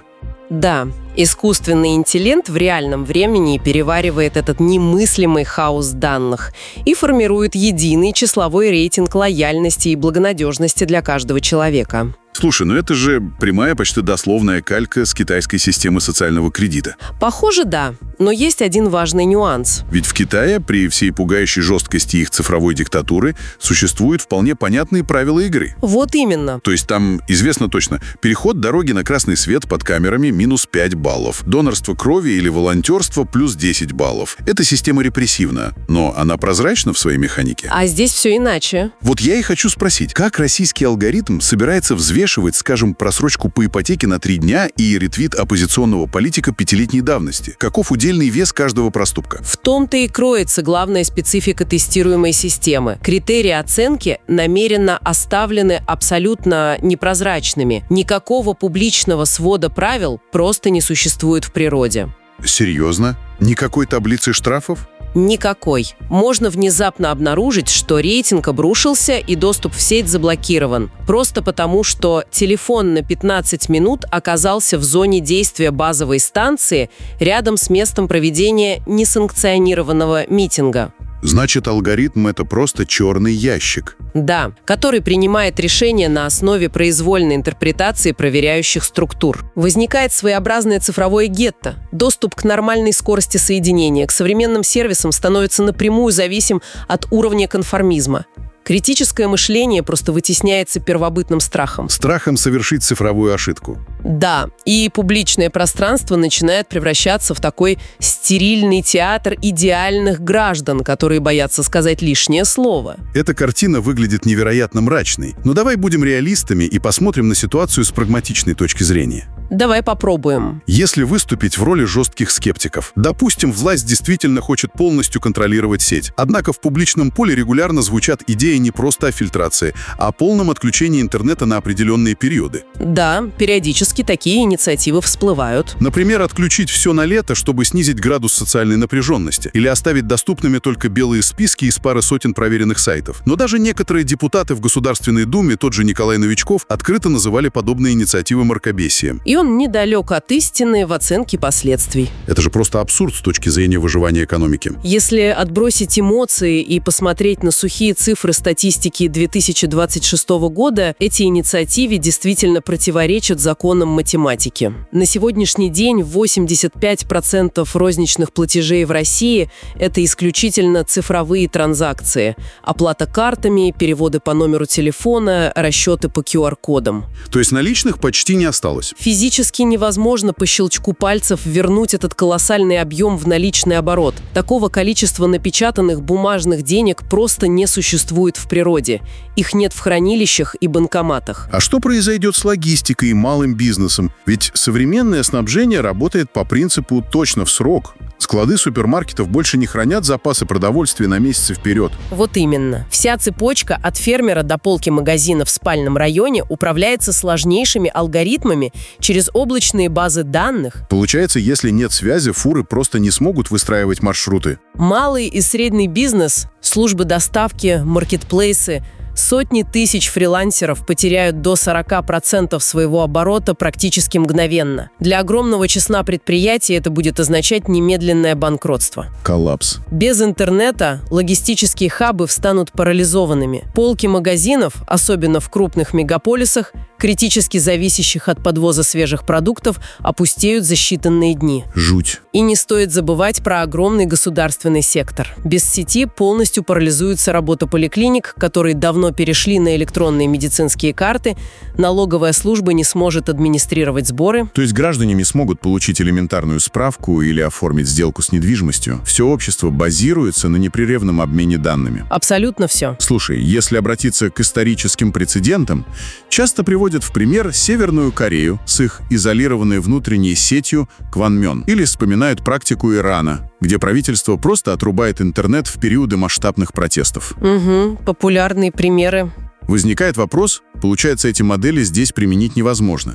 Да, искусственный интеллект в реальном времени переваривает этот немыслимый хаос данных и формирует единый числовой рейтинг лояльности и благонадежности для каждого человека. Слушай, ну это же прямая, почти дословная калька с китайской системы социального кредита. Похоже, да. Но есть один важный нюанс. Ведь в Китае, при всей пугающей жесткости их цифровой диктатуры, существуют вполне понятные правила игры. Вот именно. То есть там известно точно, переход дороги на красный свет под камерами минус пять баллов, донорство крови или волонтерство плюс десять баллов. Эта система репрессивна, но она прозрачна в своей механике. А здесь все иначе. Вот я и хочу спросить, как российский алгоритм собирается взвешивать, скажем, просрочку по ипотеке на три дня и ретвит оппозиционного политика пятилетней давности? Каков удельный вес каждого проступка? В том-то и кроется главная специфика тестируемой системы. Критерии оценки намеренно оставлены абсолютно непрозрачными. Никакого публичного свода правил просто не существует в природе. Серьезно? Никакой таблицы штрафов? Никакой. Можно внезапно обнаружить, что рейтинг обрушился и доступ в сеть заблокирован. Просто потому, что телефон на пятнадцать минут оказался в зоне действия базовой станции рядом с местом проведения несанкционированного митинга. Значит, алгоритм — это просто черный ящик. Да, который принимает решения на основе произвольной интерпретации проверяющих структур. Возникает своеобразное цифровое гетто. Доступ к нормальной скорости соединения к современным сервисам становится напрямую зависим от уровня конформизма. Критическое мышление просто вытесняется первобытным страхом. Страхом совершить цифровую ошибку. Да, и публичное пространство начинает превращаться в такой стерильный театр идеальных граждан, которые боятся сказать лишнее слово. Эта картина выглядит невероятно мрачной. Но давай будем реалистами и посмотрим на ситуацию с прагматичной точки зрения. Давай попробуем. Если выступить в роли жестких скептиков, допустим, власть действительно хочет полностью контролировать сеть. Однако в публичном поле регулярно звучат идеи не просто о фильтрации, а о полном отключении интернета на определенные периоды. Да, периодически такие инициативы всплывают. Например, отключить все на лето, чтобы снизить градус социальной напряженности, или оставить доступными только белые списки из пары сотен проверенных сайтов. Но даже некоторые депутаты в Государственной Думе, тот же Николай Новичков, открыто называли подобные инициативы мракобесием. И он недалек от истины в оценке последствий. Это же просто абсурд с точки зрения выживания экономики. Если отбросить эмоции и посмотреть на сухие цифры статистики две тысячи двадцать шестого года, эти инициативы действительно противоречат законам математики. На сегодняшний день восемьдесят пять процентов розничных платежей в России – это исключительно цифровые транзакции. Оплата картами, переводы по номеру телефона, расчеты по ку ар кодам. То есть наличных почти не осталось? Физически невозможно по щелчку пальцев вернуть этот колоссальный объем в наличный оборот. Такого количества напечатанных бумажных денег просто не существует в природе. Их нет в хранилищах и банкоматах. А что произойдет с логистикой и малым бизнесом? Ведь современное снабжение работает по принципу «точно в срок». Склады супермаркетов больше не хранят запасы продовольствия на месяцы вперед. Вот именно. Вся цепочка от фермера до полки магазина в спальном районе управляется сложнейшими алгоритмами через облачные базы данных. Получается, если нет связи, фуры просто не смогут выстраивать маршруты. Малый и средний бизнес, службы доставки, маркетплейсы, сотни тысяч фрилансеров потеряют до сорока процентов своего оборота практически мгновенно. Для огромного числа предприятий это будет означать немедленное банкротство. Коллапс. Без интернета логистические хабы встанут парализованными. Полки магазинов, особенно в крупных мегаполисах, критически зависящих от подвоза свежих продуктов, опустеют за считанные дни. Жуть. И не стоит забывать про огромный государственный сектор. Без сети полностью парализуется работа поликлиник, которые давно перешли на электронные медицинские карты, налоговая служба не сможет администрировать сборы. То есть граждане не смогут получить элементарную справку или оформить сделку с недвижимостью. Все общество базируется на непрерывном обмене данными. Абсолютно все. Слушай, если обратиться к историческим прецедентам, часто приводят в пример Северную Корею с их изолированной внутренней сетью Кванмён. Или вспоминают практику Ирана, где правительство просто отрубает интернет в периоды масштабных протестов. Угу, популярные примеры. Возникает вопрос, получается, эти модели здесь применить невозможно.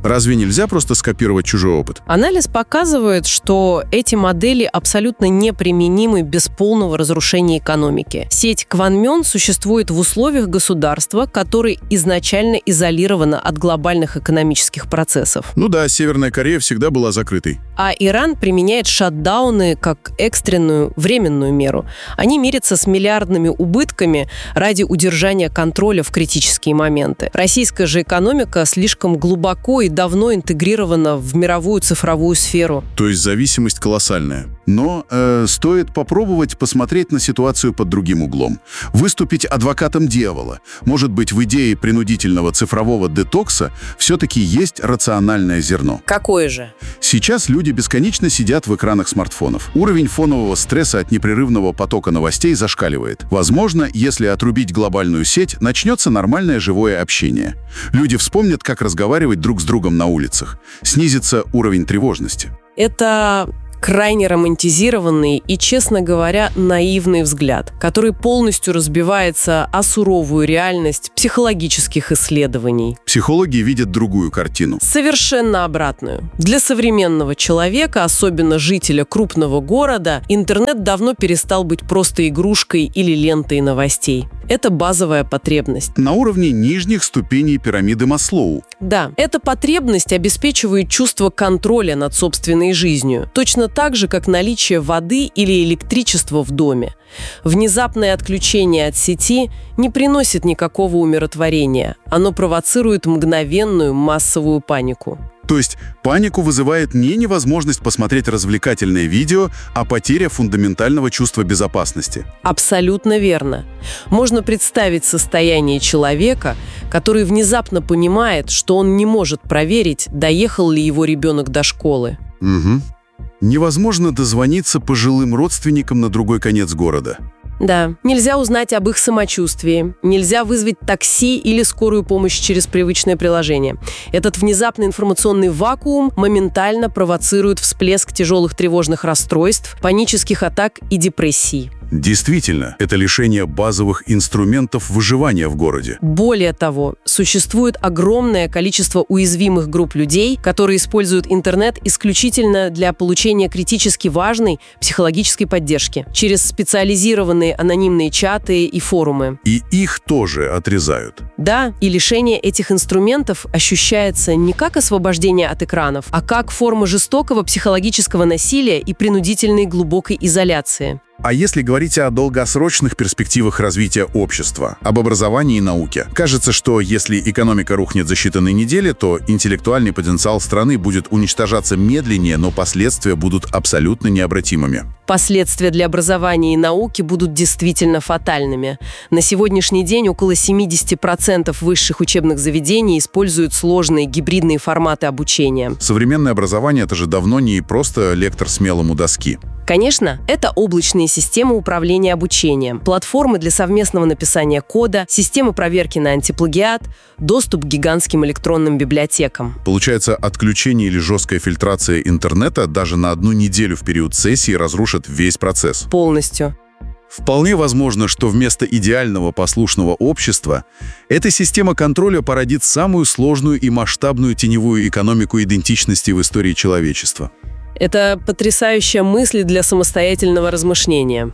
Разве нельзя просто скопировать чужой опыт? Анализ показывает, что эти модели абсолютно неприменимы без полного разрушения экономики. Сеть Кванмён существует в условиях государства, которое изначально изолировано от глобальных экономических процессов. Ну да, Северная Корея всегда была закрытой. А Иран применяет шатдауны как экстренную, временную меру. Они мирятся с миллиардными убытками ради удержания контроля в критические моменты. Российская же экономика слишком глубоко и давно интегрирована в мировую цифровую сферу. То есть зависимость колоссальная. Но э, стоит попробовать посмотреть на ситуацию под другим углом. Выступить адвокатом дьявола. Может быть, в идее принудительного цифрового детокса все-таки есть рациональное зерно. Какое же? Сейчас люди бесконечно сидят в экранах смартфонов. Уровень фонового стресса от непрерывного потока новостей зашкаливает. Возможно, если отрубить глобальную сеть, начнется нормальное живое общение. Люди вспомнят, как разговаривать друг с другом на улицах. Снизится уровень тревожности. Это крайне романтизированный и, честно говоря, наивный взгляд, который полностью разбивается о суровую реальность психологических исследований. Психологи видят другую картину. Совершенно обратную. Для современного человека, особенно жителя крупного города, интернет давно перестал быть просто игрушкой или лентой новостей. Это базовая потребность. На уровне нижних ступеней пирамиды Маслоу. Да, эта потребность обеспечивает чувство контроля над собственной жизнью, точно так же, как наличие воды или электричества в доме. Внезапное отключение от сети не приносит никакого умиротворения. Оно провоцирует мгновенную массовую панику. То есть панику вызывает не невозможность посмотреть развлекательное видео, а потеря фундаментального чувства безопасности. Абсолютно верно. Можно представить состояние человека, который внезапно понимает, что он не может проверить, доехал ли его ребенок до школы. Угу. Невозможно дозвониться пожилым родственникам на другой конец города. Да, нельзя узнать об их самочувствии, нельзя вызвать такси или скорую помощь через привычное приложение. Этот внезапный информационный вакуум моментально провоцирует всплеск тяжелых тревожных расстройств, панических атак и депрессий. Действительно, это лишение базовых инструментов выживания в городе. Более того, существует огромное количество уязвимых групп людей, которые используют интернет исключительно для получения критически важной психологической поддержки через специализированные анонимные чаты и форумы. И их тоже отрезают. Да, и лишение этих инструментов ощущается не как освобождение от экранов, а как форма жестокого психологического насилия и принудительной глубокой изоляции. А если говорить о долгосрочных перспективах развития общества, об образовании и науке, кажется, что если экономика рухнет за считанные недели, то интеллектуальный потенциал страны будет уничтожаться медленнее, но последствия будут абсолютно необратимыми. Последствия для образования и науки будут действительно фатальными. На сегодняшний день около семьдесят процентов высших учебных заведений используют сложные гибридные форматы обучения. Современное образование – это же давно не просто лектор смелому доски. Конечно, это облачные системы управления обучением, платформы для совместного написания кода, системы проверки на антиплагиат, доступ к гигантским электронным библиотекам. Получается, отключение или жесткая фильтрация интернета даже на одну неделю в период сессии разрушит весь процесс. Полностью. Вполне возможно, что вместо идеального послушного общества эта система контроля породит самую сложную и масштабную теневую экономику идентичности в истории человечества. Это потрясающая мысль для самостоятельного размышления,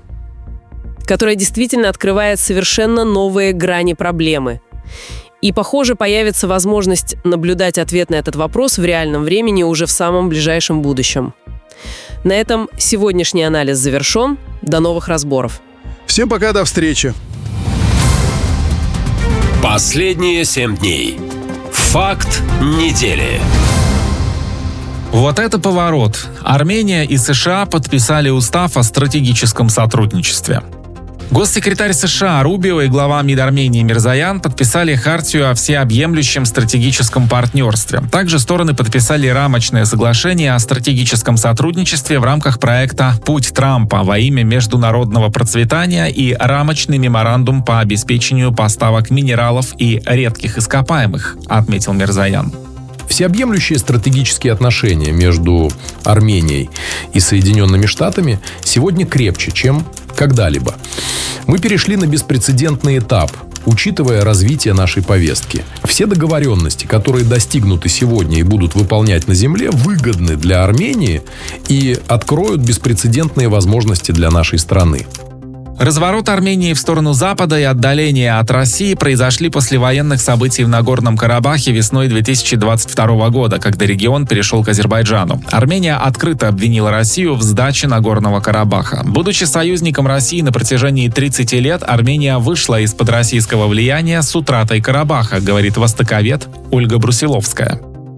которая действительно открывает совершенно новые грани проблемы. И, похоже, появится возможность наблюдать ответ на этот вопрос в реальном времени уже в самом ближайшем будущем. На этом сегодняшний анализ завершен. До новых разборов. Всем пока, до встречи. Последние семь дней. Факт недели. Вот это поворот. Армения и США подписали устав о стратегическом сотрудничестве. Госсекретарь США Рубио и глава МИД Армении Мирзоян подписали хартию о всеобъемлющем стратегическом партнерстве. Также стороны подписали рамочное соглашение о стратегическом сотрудничестве в рамках проекта «Путь Трампа» во имя международного процветания и рамочный меморандум по обеспечению поставок минералов и редких ископаемых, отметил Мирзоян. Всеобъемлющие стратегические отношения между Арменией и Соединенными Штатами сегодня крепче, чем когда-либо. Мы перешли на беспрецедентный этап учитывая развитие нашей повестки. Все договоренности, которые достигнуты сегодня и будут выполнять на земле, выгодны для Армении и откроют беспрецедентные возможности для нашей страны. Разворот Армении в сторону Запада и отдаление от России произошли после военных событий в Нагорном Карабахе весной две тысячи двадцать второго года, когда регион перешел к Азербайджану. Армения открыто обвинила Россию в сдаче Нагорного Карабаха. Будучи союзником России на протяжении тридцати лет, Армения вышла из-под российского влияния с утратой Карабаха, говорит востоковед Ольга Брусиловская.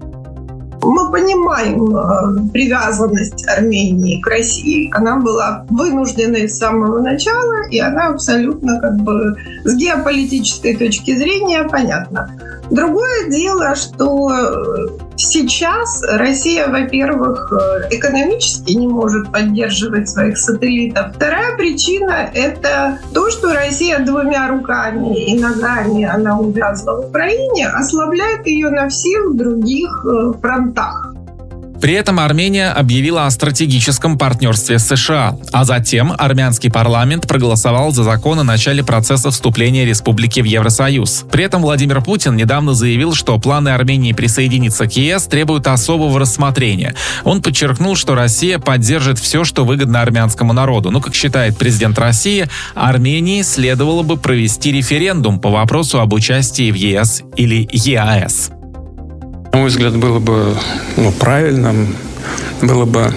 Мы понимаем э, привязанность Армении к России. Она была вынужденной с самого начала, и она абсолютно как бы с геополитической точки зрения понятна. Другое дело, что сейчас Россия, во-первых, экономически не может поддерживать своих сателлитов. Вторая причина – это то, что Россия двумя руками и ногами, она увязла в Украине, ослабляет ее на всех других фронтах. При этом Армения объявила о стратегическом партнерстве с США, а затем армянский парламент проголосовал за закон о начале процесса вступления республики в Евросоюз. При этом Владимир Путин недавно заявил, что планы Армении присоединиться к ЕС требуют особого рассмотрения. Он подчеркнул, что Россия поддержит все, что выгодно армянскому народу. Но, как считает президент России, Армении следовало бы провести референдум по вопросу об участии в ЕС или ЕАЭС. На мой взгляд, было бы ну, правильным, было бы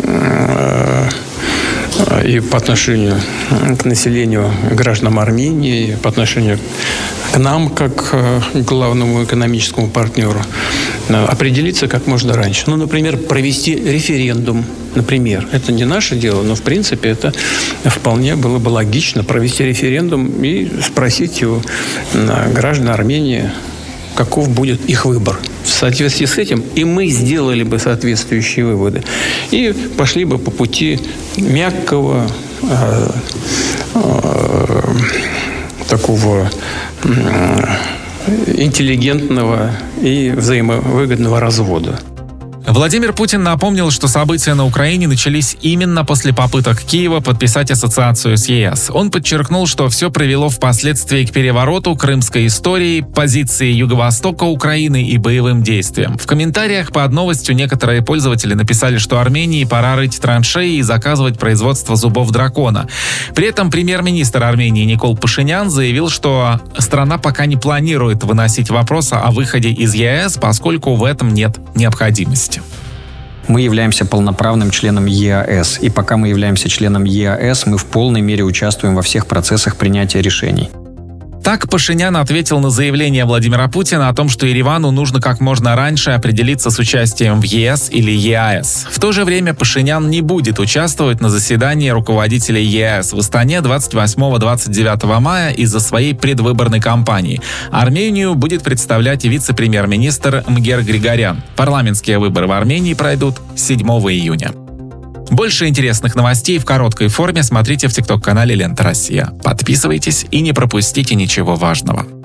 э, и по отношению к населению, гражданам Армении, и по отношению к нам, как к главному экономическому партнеру, определиться как можно раньше. Ну, например, провести референдум. Например, это не наше дело, но, в принципе, это вполне было бы логично провести референдум и спросить у граждан Армении, каков будет их выбор. В соответствии с этим и мы сделали бы соответствующие выводы. И пошли бы по пути мягкого, э, э, такого э, интеллигентного и взаимовыгодного развода. Владимир Путин напомнил, что события на Украине начались именно после попыток Киева подписать ассоциацию с ЕС. Он подчеркнул, что все привело впоследствии к перевороту, крымской истории, позиции юго-востока Украины и боевым действиям. В комментариях под новостью некоторые пользователи написали, что Армении пора рыть траншеи и заказывать производство зубов дракона. При этом премьер-министр Армении Никол Пашинян заявил, что страна пока не планирует выносить вопрос о выходе из ЕС, поскольку в этом нет необходимости. Мы являемся полноправным членом ЕАЭС, и пока мы являемся членом ЕАЭС, мы в полной мере участвуем во всех процессах принятия решений. Так Пашинян ответил на заявление Владимира Путина о том, что Еревану нужно как можно раньше определиться с участием в ЕС или ЕАЭС. В то же время Пашинян не будет участвовать на заседании руководителей ЕАЭС в Астане двадцать восьмого — двадцать девятого мая из-за своей предвыборной кампании. Армению будет представлять вице-премьер-министр Мгер Григорян. Парламентские выборы в Армении пройдут седьмого июня. Больше интересных новостей в короткой форме смотрите в тикток-канале Лента Россия. Подписывайтесь и не пропустите ничего важного.